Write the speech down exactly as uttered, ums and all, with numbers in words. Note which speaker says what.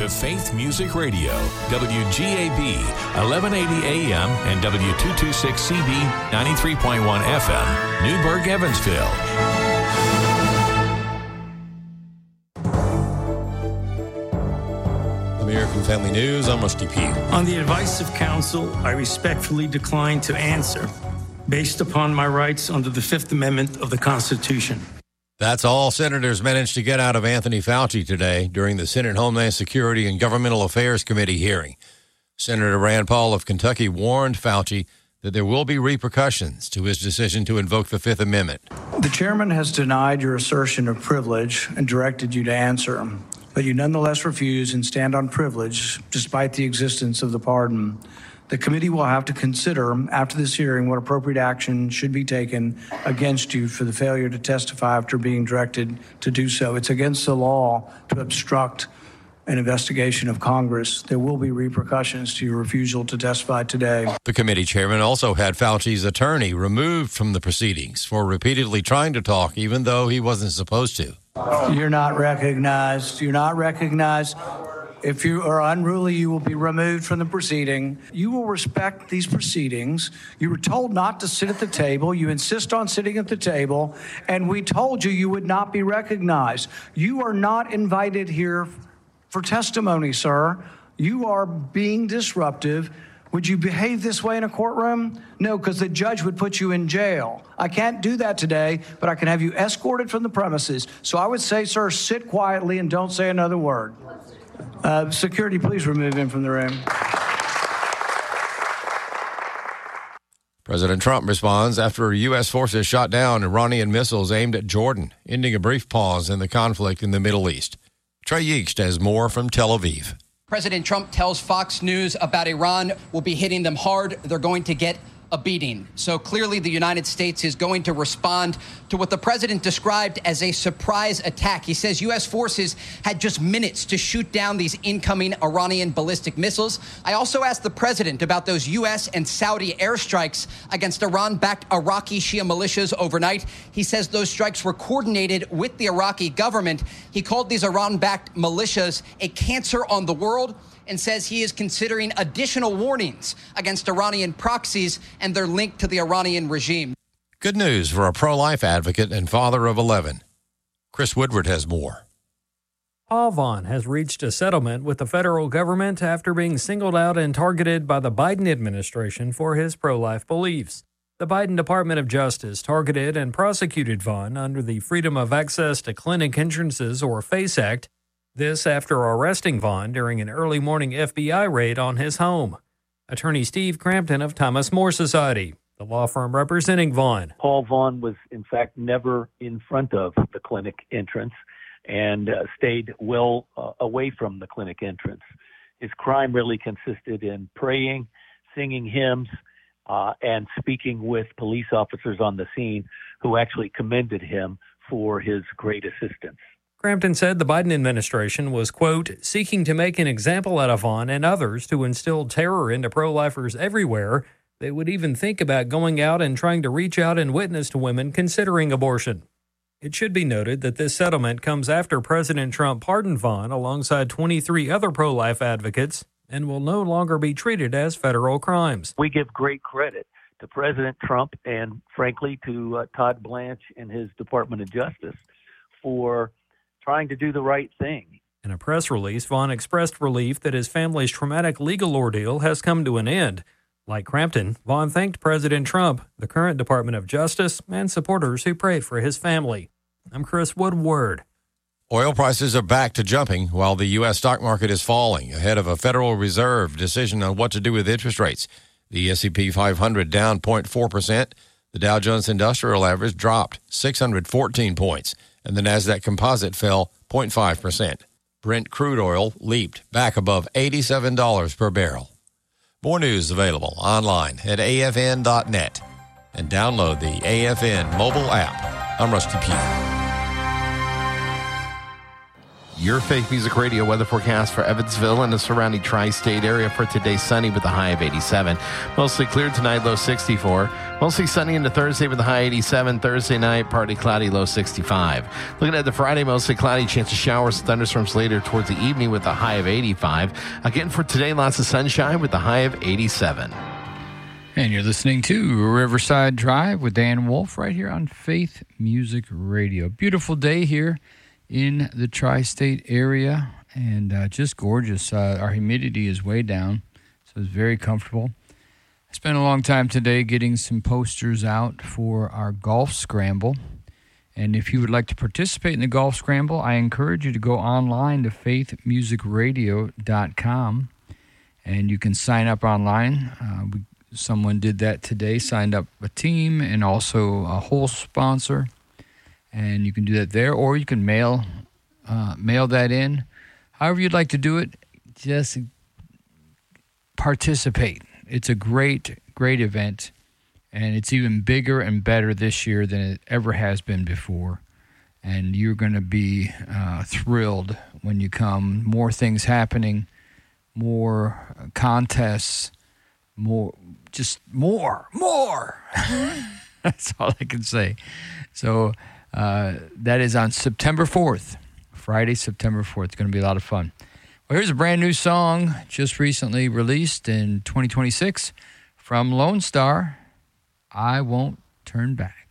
Speaker 1: to Faith Music Radio, W G A B, eleven eighty A M and W two twenty-six C B, ninety-three point one F M, Newburgh, Evansville.
Speaker 2: American Family News, I'm Rusty Pugh.
Speaker 3: On the advice of counsel, I respectfully decline to answer based upon my rights under the Fifth Amendment of the Constitution.
Speaker 2: That's all senators managed to get out of Anthony Fauci today during the Senate Homeland Security and Governmental Affairs Committee hearing. Senator Rand Paul of Kentucky warned Fauci that there will be repercussions to his decision to invoke the Fifth Amendment.
Speaker 4: The chairman has denied your assertion of privilege and directed you to answer, but you nonetheless refuse and stand on privilege despite the existence of the pardon. The committee will have to consider after this hearing what appropriate action should be taken against you for the failure to testify after being directed to do so. It's against the law to obstruct an investigation of Congress. There will be repercussions to your refusal to testify today.
Speaker 2: The committee chairman also had Fauci's attorney removed from the proceedings for repeatedly trying to talk even though he wasn't supposed to.
Speaker 4: You're not recognized. You're not recognized. If you are unruly, you will be removed from the proceeding. You will respect these proceedings. You were told not to sit at the table. You insist on sitting at the table, and we told you you would not be recognized. You are not invited here for testimony, sir. You are being disruptive. Would you behave this way in a courtroom? No, because the judge would put you in jail. I can't do that today, but I can have you escorted from the premises. So I would say, sir, sit quietly and don't say another word. Uh, security, please remove him from the room.
Speaker 2: President Trump responds after U S forces shot down Iranian missiles aimed at Jordan, ending a brief pause in the conflict in the Middle East. Trey Yeast has more from Tel Aviv.
Speaker 5: President Trump tells Fox News about Iran will be hitting them hard. They're going to get a beating. So clearly the United States is going to respond to what the president described as a surprise attack. He says U S forces had just minutes to shoot down these incoming Iranian ballistic missiles. I also asked the president about those U S and Saudi airstrikes against Iran-backed Iraqi Shia militias overnight. He says those strikes were coordinated with the Iraqi government. He called these Iran-backed militias a cancer on the world, and says he is considering additional warnings against Iranian proxies and their link to the Iranian regime.
Speaker 2: Good news for a pro-life advocate and father of eleven. Chris Woodward has more.
Speaker 6: Paul Vaughn has reached a settlement with the federal government after being singled out and targeted by the Biden administration for his pro-life beliefs. The Biden Department of Justice targeted and prosecuted Vaughn under the Freedom of Access to Clinic Entrances, or FACE Act. This after arresting Vaughn during an early morning F B I raid on his home. Attorney Steve Crampton of Thomas More Society, the law firm representing Vaughn.
Speaker 7: Paul Vaughn was, in fact, never in front of the clinic entrance and uh, stayed well uh, away from the clinic entrance. His crime really consisted in praying, singing hymns, uh, and speaking with police officers on the scene who actually commended him for his great assistance.
Speaker 6: Crampton said the Biden administration was, quote, seeking to make an example out of Vaughn and others to instill terror into pro-lifers everywhere. They would even think about going out and trying to reach out and witness to women considering abortion. It should be noted that this settlement comes after President Trump pardoned Vaughn alongside twenty-three other pro-life advocates and will no longer be treated as federal crimes.
Speaker 7: We give great credit to President Trump and, frankly, to uh, Todd Blanche and his Department of Justice for trying to do the right thing.
Speaker 6: In a press release, Vaughn expressed relief that his family's traumatic legal ordeal has come to an end. Like Crampton, Vaughn thanked President Trump, the current Department of Justice, and supporters who prayed for his family. I'm Chris Woodward.
Speaker 2: Oil prices are back to jumping while the U S stock market is falling ahead of a Federal Reserve decision on what to do with interest rates. The S and P five hundred down zero point four percent. The Dow Jones Industrial Average dropped six hundred fourteen points, and the NASDAQ Composite fell zero point five percent. Brent crude oil leaped back above eighty-seven dollars per barrel. More news available online at A F N dot net and download the A F N mobile app. I'm Rusty Pugh.
Speaker 8: Your Faith Music Radio weather forecast for Evansville and the surrounding tri-state area for today: sunny with a high of eighty-seven. Mostly clear tonight, low sixty-four. Mostly sunny into Thursday with a high eighty-seven. Thursday night, partly cloudy, low sixty-five. Looking at the Friday, mostly cloudy, chance of showers and thunderstorms later towards the evening with a high of eighty-five. Again, for today, lots of sunshine with a high of eighty-seven.
Speaker 9: And you're listening to Riverside Drive with Dan Wolf right here on Faith Music Radio. Beautiful day here in the tri-state area, and uh, just gorgeous. Uh, our humidity is way down, so it's very comfortable. I spent a long time today getting some posters out for our golf scramble, and if you would like to participate in the golf scramble, I encourage you to go online to faith music radio dot com, and you can sign up online. Uh, we, someone did that today, signed up a team and also a whole sponsor. And you can do that there, or you can mail uh, mail that in. However you'd like to do it, just participate. It's a great, great event, and it's even bigger and better this year than it ever has been before. And you're going to be uh, thrilled when you come. More things happening, more contests, more, just more, more. That's all I can say. So... Uh, that is on September fourth, Friday, September fourth. It's going to be a lot of fun. Well, here's a brand new song just recently released in twenty twenty-six from Lone Star, I Won't Turn Back.